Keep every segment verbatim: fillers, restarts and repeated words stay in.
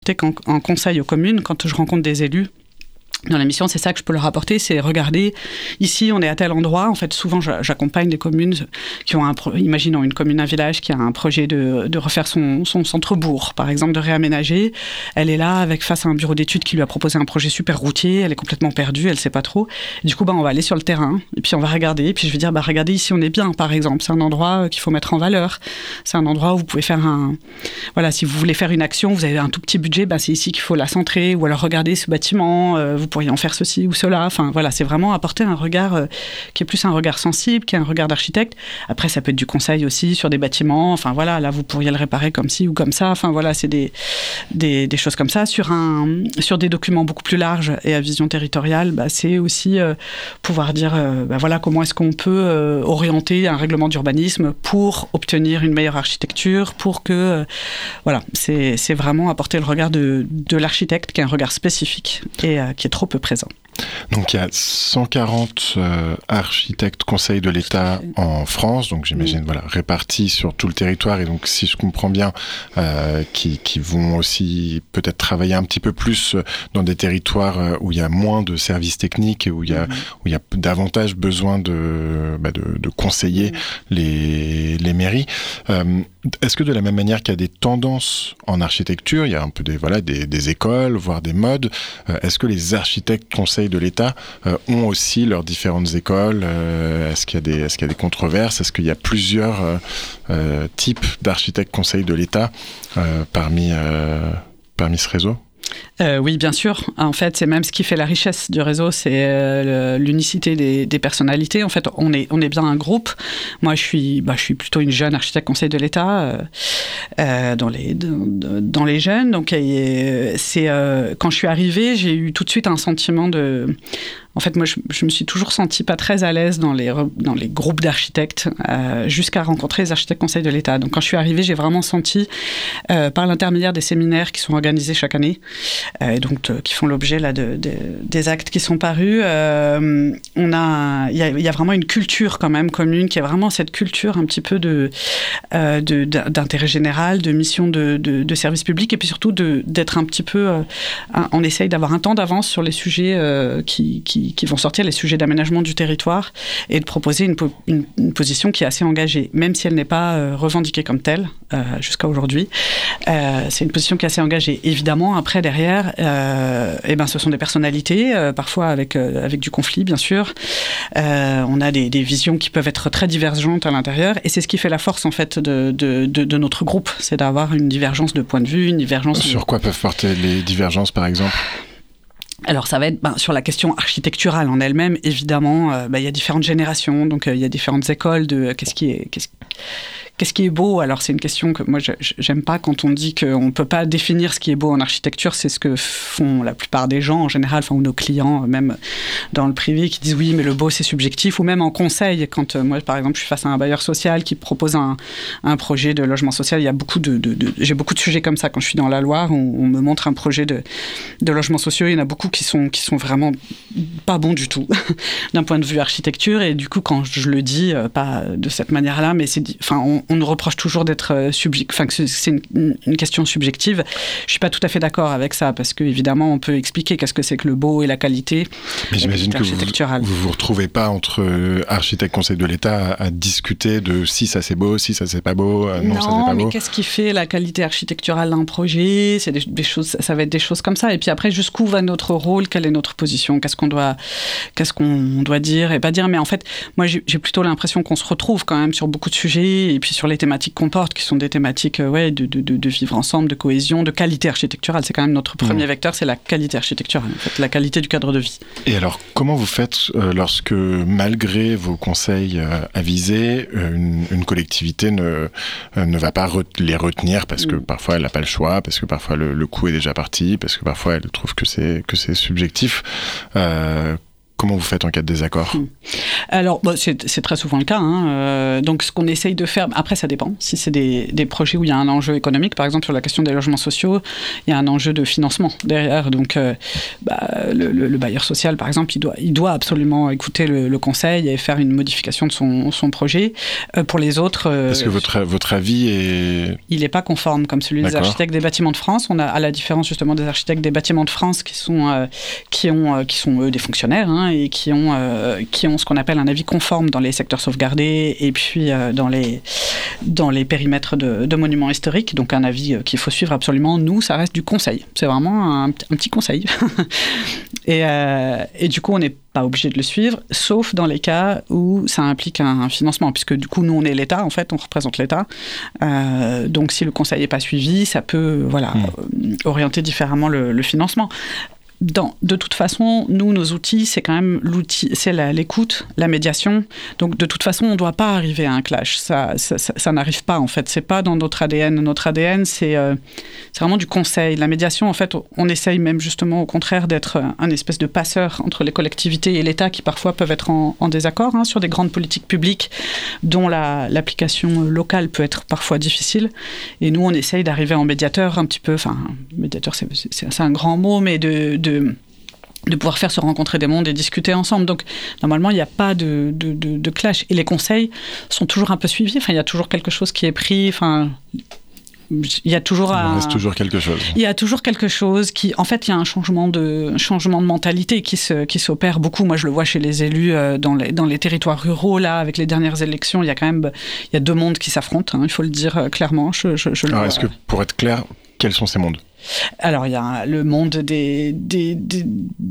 En, en conseil aux communes, quand je rencontre des élus dans la mission, c'est ça que je peux leur apporter, c'est regarder, ici on est à tel endroit, en fait souvent j'accompagne des communes qui ont un, pro- imaginons une commune, un village qui a un projet de, de refaire son, son centre-bourg, par exemple de réaménager, elle est là avec face à un bureau d'études qui lui a proposé un projet super routier, elle est complètement perdue, elle sait pas trop, et du coup bah, on va aller sur le terrain, et puis on va regarder, et puis je vais dire, bah regardez ici on est bien par exemple, c'est un endroit qu'il faut mettre en valeur, c'est un endroit où vous pouvez faire un, voilà si vous voulez faire une action, vous avez un tout petit budget, bah, c'est ici qu'il faut la centrer, ou alors regardez ce bâtiment, euh, vous pourriez en faire ceci ou cela. Enfin, voilà, c'est vraiment apporter un regard euh, qui est plus un regard sensible, qui est un regard d'architecte. Après, ça peut être du conseil aussi sur des bâtiments. Enfin, voilà, là, vous pourriez le réparer comme ci ou comme ça. Enfin, voilà, c'est des, des, des choses comme ça. Sur, un, sur des documents beaucoup plus larges et à vision territoriale, bah, c'est aussi euh, pouvoir dire, euh, bah, voilà, comment est-ce qu'on peut euh, orienter un règlement d'urbanisme pour obtenir une meilleure architecture, pour que, euh, voilà, c'est, c'est vraiment apporter le regard de, de l'architecte, qui est un regard spécifique et euh, qui est trop peu présent. Donc il y a cent quarante euh, architectes conseils de l'État en France, donc j'imagine mmh. voilà, répartis sur tout le territoire, et donc si je comprends bien, euh, qui, qui vont aussi peut-être travailler un petit peu plus dans des territoires où il y a moins de services techniques et où il y a, mmh. où il y a davantage besoin de, bah de, de conseiller mmh. les, les mairies. Euh, est-ce que de la même manière qu'il y a des tendances en architecture, il y a un peu des, voilà, des, des écoles, voire des modes, euh, est-ce que les architectes conseils de l'État euh, ont aussi leurs différentes écoles? euh, Est-ce qu'il y a des, est-ce qu'il y a des controverses? Est-ce qu'il y a plusieurs euh, euh, types d'architectes conseils de l'État euh, parmi, euh, parmi ce réseau? Euh, oui, bien sûr. En fait, c'est même ce qui fait la richesse du réseau, c'est euh, l'unicité des, des personnalités. En fait, on est, on est bien un groupe. Moi, je suis, bah, je suis plutôt une jeune architecte conseil de l'État euh, euh, dans, les, dans, dans les jeunes. Donc, c'est, euh, quand je suis arrivée, j'ai eu tout de suite un sentiment de... En fait, moi, je, je me suis toujours sentie pas très à l'aise dans les, dans les groupes d'architectes, euh, jusqu'à rencontrer les architectes conseils de l'État. Donc, quand je suis arrivée, j'ai vraiment senti, euh, par l'intermédiaire des séminaires qui sont organisés chaque année, euh, et donc de, qui font l'objet là de, de, des actes qui sont parus, euh, on a, il y a, il y a vraiment une culture quand même commune, qui est vraiment cette culture un petit peu de, euh, de, d'intérêt général, de mission de, de, de service public, et puis surtout de, d'être un petit peu, euh, un, on essaye d'avoir un temps d'avance sur les sujets euh, qui, qui qui vont sortir, les sujets d'aménagement du territoire, et de proposer une, po- une, une position qui est assez engagée, même si elle n'est pas euh, revendiquée comme telle euh, jusqu'à aujourd'hui. Euh, c'est une position qui est assez engagée. Évidemment, après, derrière, euh, eh ben, ce sont des personnalités, euh, parfois avec, euh, avec du conflit, bien sûr. Euh, on a des, des visions qui peuvent être très divergentes à l'intérieur, et c'est ce qui fait la force, en fait, de, de, de, de notre groupe, c'est d'avoir une divergence de point de vue, une divergence... Sur de... quoi peuvent porter les divergences, par exemple ? Alors ça va être ben, sur la question architecturale en elle-même, évidemment, euh, ben, il y a différentes générations, donc euh, il y a différentes écoles de euh, qu'est-ce qui est... Qu'est-ce... Qu'est-ce qui est beau? Alors, c'est une question que moi, je, j'aime pas quand on dit qu'on ne peut pas définir ce qui est beau en architecture. C'est ce que font la plupart des gens, en général, enfin, ou nos clients, même dans le privé, qui disent oui, mais le beau, c'est subjectif. Ou même en conseil, quand euh, moi, par exemple, je suis face à un bailleur social qui propose un, un projet de logement social. Il y a beaucoup de, de, de... J'ai beaucoup de sujets comme ça quand je suis dans la Loire. On, on me montre un projet de, de logement social. Il y en a beaucoup qui sont, qui sont vraiment pas bons du tout, d'un point de vue architecture. Et du coup, quand je le dis, euh, pas de cette manière-là, mais c'est... Enfin, on, on nous reproche toujours d'être euh, subjectif, enfin que c'est une, une question subjective. Je suis pas tout à fait d'accord avec ça, parce que évidemment on peut expliquer qu'est-ce que c'est que le beau et la qualité. Mais j'imagine que vous vous vous retrouvez pas entre architectes conseils de l'État à, à discuter de si ça c'est beau, si ça c'est pas beau, euh, non, non ça c'est pas mais beau. Qu'est-ce qui fait la qualité architecturale d'un projet? C'est des, des choses, ça va être des choses comme ça. Et puis après, jusqu'où va notre rôle? Quelle est notre position? Qu'est-ce qu'on doit, qu'est-ce qu'on doit dire et pas dire? Mais en fait, moi j'ai, j'ai plutôt l'impression qu'on se retrouve quand même sur beaucoup de sujets, et puis sur les thématiques qu'on porte, qui sont des thématiques euh, ouais, de, de, de, de vivre ensemble, de cohésion, de qualité architecturale. C'est quand même notre premier mmh. vecteur, c'est la qualité architecturale, en fait, la qualité du cadre de vie. Et alors, comment vous faites euh, lorsque, malgré vos conseils euh, avisés, euh, une, une collectivité ne, euh, ne va pas re- les retenir parce que mmh. parfois elle n'a pas le choix, parce que parfois le, le coût est déjà parti, parce que parfois elle trouve que c'est, que c'est subjectif euh, comment vous faites en cas de désaccord ? Hum. Alors, bon, c'est, c'est très souvent le cas. Hein. Euh, donc, ce qu'on essaye de faire, après, ça dépend. Si c'est des, des projets où il y a un enjeu économique, par exemple, sur la question des logements sociaux, il y a un enjeu de financement derrière. Donc, euh, bah, le, le, le bailleur social, par exemple, il doit, il doit absolument écouter le, le conseil et faire une modification de son, son projet. Euh, pour les autres... Euh, Est-ce que votre, votre avis est... Il n'est pas conforme, comme celui D'accord. des architectes des bâtiments de France. On a, à la différence, justement, des architectes des bâtiments de France qui sont, euh, qui ont, euh, qui sont eux, des fonctionnaires hein, et qui ont, euh, qui ont ce qu'on appelle un avis conforme dans les secteurs sauvegardés et puis euh, dans, les, dans les périmètres de, de monuments historiques. Donc un avis euh, qu'il faut suivre absolument. Nous, ça reste du conseil. C'est vraiment un, un petit conseil. et, euh, et du coup, on n'est pas obligé de le suivre, sauf dans les cas où ça implique un, un financement, puisque du coup, nous, on est l'État, en fait, on représente l'État. Euh, donc, si le conseil n'est pas suivi, ça peut voilà, mmh. orienter différemment le, le financement. Dans, de toute façon, nous, nos outils, c'est quand même l'outil, c'est la, l'écoute, la médiation. Donc, de toute façon, on ne doit pas arriver à un clash. Ça, ça, ça, ça n'arrive pas, en fait. C'est pas dans notre A D N. Notre A D N, c'est, euh, c'est vraiment du conseil. La médiation, en fait, on essaye même justement, au contraire, d'être un espèce de passeur entre les collectivités et l'État qui, parfois, peuvent être en, en désaccord hein, sur des grandes politiques publiques dont la, l'application locale peut être parfois difficile. Et nous, on essaye d'arriver en médiateur un petit peu... Enfin, médiateur, c'est, c'est, c'est un grand mot, mais de... de De, de pouvoir faire se rencontrer des mondes et discuter ensemble. Donc, normalement, il n'y a pas de, de, de, de clash. Et les conseils sont toujours un peu suivis. Enfin, il y a toujours quelque chose qui est pris. Enfin, il y a toujours... Il un... reste toujours quelque chose. Il y a toujours quelque chose qui... En fait, il y a un changement de, un changement de mentalité qui, se, qui s'opère beaucoup. Moi, je le vois chez les élus euh, dans, les, dans les territoires ruraux. Là, avec les dernières élections, il y a quand même il y a deux mondes qui s'affrontent. Hein, il faut le dire euh, clairement. Je, je, je Alors, le est-ce que, pour être clair, quels sont ces mondes ? Alors, il y a le monde des, des, des,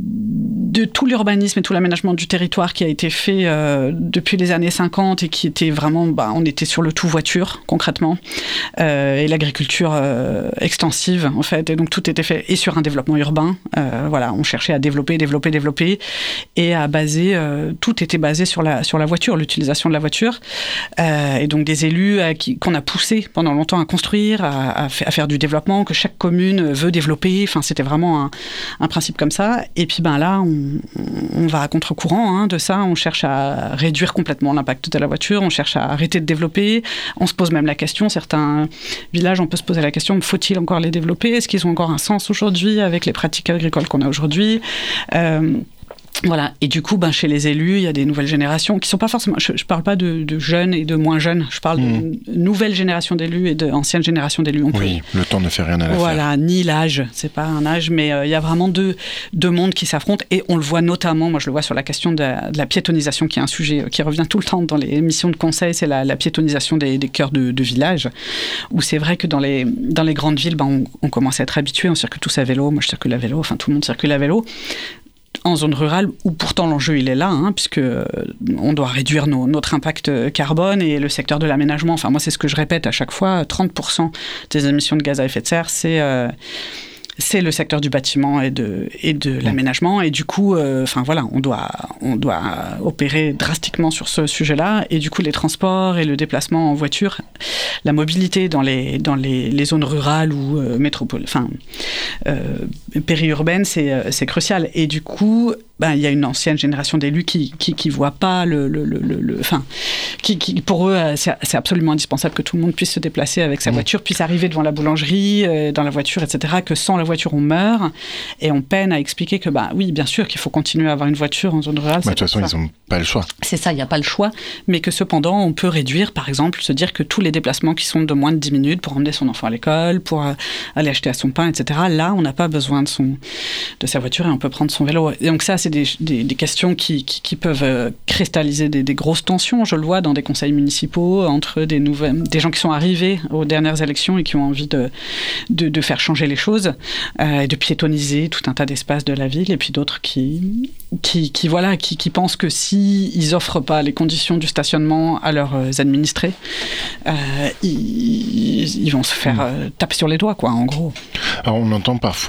de tout l'urbanisme et tout l'aménagement du territoire qui a été fait euh, depuis les années cinquante et qui était vraiment... Bah, on était sur le tout voiture, concrètement, euh, et l'agriculture euh, extensive, en fait. Et donc, tout était fait, et sur un développement urbain. Euh, voilà, on cherchait à développer, développer, développer, et à baser... Euh, tout était basé sur la, sur la voiture, l'utilisation de la voiture. Euh, et donc, des élus à qui, qu'on a poussé pendant longtemps à construire, à, à, à faire du développement, que chaque commune veut développer, enfin c'était vraiment un, un principe comme ça. Et puis ben là, on, on va à contre-courant hein, de ça. On cherche à réduire complètement l'impact de la voiture. On cherche à arrêter de développer. On se pose même la question. Certains villages, on peut se poser la question faut-il encore les développer ? Est-ce qu'ils ont encore un sens aujourd'hui avec les pratiques agricoles qu'on a aujourd'hui ? euh, Voilà, et du coup, ben, chez les élus, il y a des nouvelles générations qui sont pas forcément... Je ne parle pas de, de jeunes et de moins jeunes, je parle mmh. de nouvelles générations d'élus et d'anciennes générations d'élus. On oui, peut... le temps ne fait rien à l'affaire. Voilà, ni l'âge, c'est pas un âge, mais euh, il y a vraiment deux, deux mondes qui s'affrontent, et on le voit notamment, moi je le vois sur la question de la, de la piétonisation, qui est un sujet qui revient tout le temps dans les missions de conseil, c'est la, la piétonisation des, des cœurs de, de village, où c'est vrai que dans les, dans les grandes villes, ben, on, on commence à être habitué, on circule tous à vélo, moi je circule à vélo, enfin tout le monde circule à vélo, en zone rurale, où pourtant l'enjeu il est là, hein, puisque euh, on doit réduire nos, notre impact carbone, et le secteur de l'aménagement, enfin moi c'est ce que je répète à chaque fois, trente pour cent des émissions de gaz à effet de serre, c'est... Euh, c'est le secteur du bâtiment et de, et de l'aménagement. Et du coup, euh, enfin voilà, on doit, on doit opérer drastiquement sur ce sujet-là. Et du coup, les transports et le déplacement en voiture, la mobilité dans les, dans les, les zones rurales ou euh, métropoles, enfin, euh, périurbaines, c'est, c'est crucial. Et du coup, ben, il y a une ancienne génération d'élus qui qui, qui voient pas le... le, le, le enfin, qui, qui, pour eux, c'est, c'est absolument indispensable que tout le monde puisse se déplacer avec sa mmh. voiture, puisse arriver devant la boulangerie, euh, dans la voiture, et cetera, que sans la voiture, on meurt, et on peine à expliquer que, bah oui, bien sûr qu'il faut continuer à avoir une voiture en zone rurale. Bah, de toute façon, ils n'ont pas le choix. C'est ça, il n'y a pas le choix, mais que cependant, on peut réduire, par exemple, se dire que tous les déplacements qui sont de moins de dix minutes pour emmener son enfant à l'école, pour euh, aller acheter à son pain, et cetera, là, on n'a pas besoin de, son, de sa voiture et on peut prendre son vélo. Et donc ça, c'est des, des, des questions qui, qui, qui peuvent euh, cristalliser des, des grosses tensions. Je le vois dans des conseils municipaux, entre des, nouvelles, des gens qui sont arrivés aux dernières élections et qui ont envie de, de, de faire changer les choses. Euh, et de piétoniser tout un tas d'espaces de la ville, et puis d'autres qui, qui, qui, voilà, qui, qui pensent que s'ils n'offrent pas les conditions du stationnement à leurs administrés, euh, ils, ils vont se faire euh, taper sur les doigts, quoi, en gros. Alors on entend parfois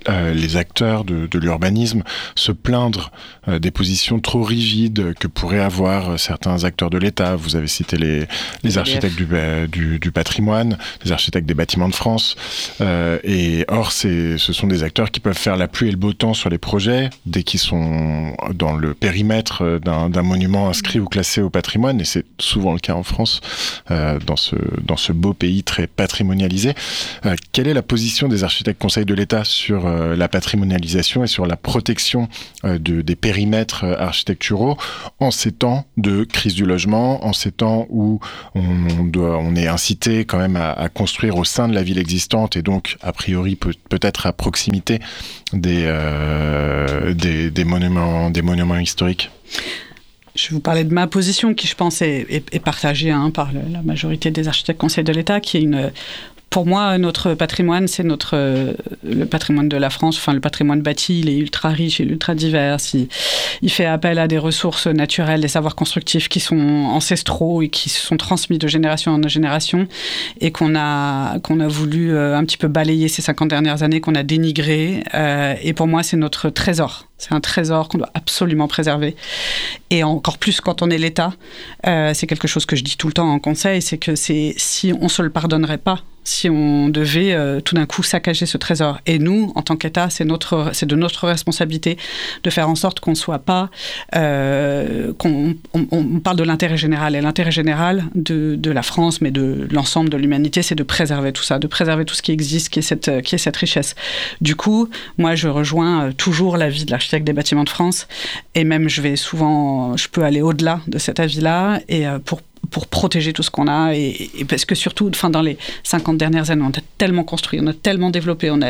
euh, les acteurs de, de l'urbanisme se plaindre euh, des positions trop rigides que pourraient avoir certains acteurs de l'État. Vous avez cité les, les architectes du, du, du patrimoine, les architectes des bâtiments de France. Euh, et or, c'est, ce sont des acteurs qui peuvent faire la pluie et le beau temps sur les projets dès qu'ils sont dans le périmètre d'un, d'un monument inscrit ou classé au patrimoine. Et c'est souvent le cas en France, euh, dans ce, dans ce beau pays très patrimonialisé. Euh, quelle est la position des architectes conseils de l'État sur euh, la patrimonialisation et sur la protection euh, de, des périmètres euh, architecturaux en ces temps de crise du logement, en ces temps où on, doit, on est incité quand même à, à construire au sein de la ville existante et donc a priori peut, peut-être à proximité des, euh, des, des, monuments, des monuments historiques? Je vais vous parler de ma position qui, je pense, est, est, est partagée hein, par le, la majorité des architectes conseils de l'État, qui est une... Pour moi, notre patrimoine, c'est notre, euh, le patrimoine de la France. Enfin, le patrimoine bâti, il est ultra riche, il est ultra divers. Il, il fait appel à des ressources naturelles, des savoirs constructifs qui sont ancestraux et qui se sont transmis de génération en génération et qu'on a, qu'on a voulu euh, un petit peu balayer ces cinquante dernières années, qu'on a dénigré. Euh, et pour moi, c'est notre trésor. C'est un trésor qu'on doit absolument préserver. Et encore plus quand on est l'État, euh, c'est quelque chose que je dis tout le temps en conseil, c'est que c'est, si on ne se le pardonnerait pas, si on devait euh, tout d'un coup saccager ce trésor. Et nous, en tant qu'État, c'est, notre, c'est de notre responsabilité de faire en sorte qu'on ne soit pas... Euh, qu'on on, on parle de l'intérêt général. Et l'intérêt général de, de la France, mais de l'ensemble de l'humanité, c'est de préserver tout ça, de préserver tout ce qui existe, qui est cette, qui est cette richesse. Du coup, moi, je rejoins toujours l'avis de l'architecte des bâtiments de France. Et même, je vais souvent... Je peux aller au-delà de cet avis-là et euh, pour pour protéger tout ce qu'on a et, et parce que surtout enfin, dans les cinquante dernières années on a tellement construit, on a tellement développé, on a,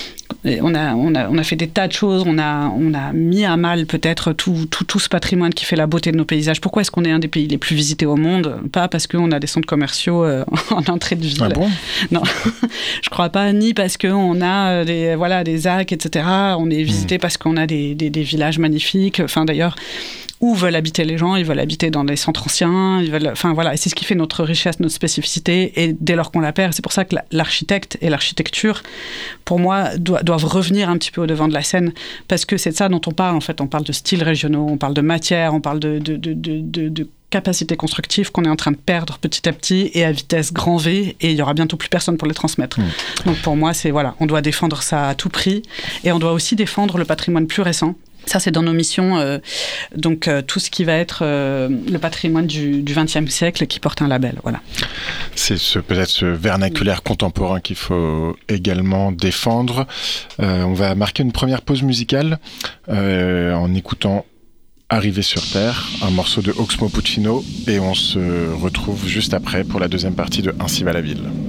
on a, on a, on a fait des tas de choses, on a, on a mis à mal peut-être tout, tout, tout ce patrimoine qui fait la beauté de nos paysages. Pourquoi est-ce qu'on est un des pays les plus visités au monde? Pas parce qu'on a des centres commerciaux euh, en entrée de ville. Ah bon? Non, je crois pas, ni parce qu'on a des, voilà, des A C, et cetera. On est visité mmh. parce qu'on a des, des, des villages magnifiques. Enfin d'ailleurs, où veulent habiter les gens? Ils veulent habiter dans des centres anciens. Ils veulent, enfin voilà, et c'est ce qui fait notre richesse, notre spécificité. Et dès lors qu'on la perd, c'est pour ça que l'architecte et l'architecture, pour moi, doivent, doivent revenir un petit peu au devant de la scène, parce que c'est de ça dont on parle. En fait, on parle de styles régionaux, on parle de matière, on parle de, de, de, de, de, de capacités constructives qu'on est en train de perdre petit à petit et à vitesse grand V, et il y aura bientôt plus personne pour les transmettre. Mmh. Donc pour moi, c'est voilà, on doit défendre ça à tout prix, et on doit aussi défendre le patrimoine plus récent. Ça, c'est dans nos missions, euh, donc euh, tout ce qui va être euh, le patrimoine du, du vingtième siècle qui porte un label, voilà. C'est ce, peut-être ce vernaculaire contemporain qu'il faut également défendre. Euh, on va marquer une première pause musicale euh, en écoutant Arrivé sur Terre, un morceau de Oxmo Puccino, et on se retrouve juste après pour la deuxième partie de Ainsi va la ville.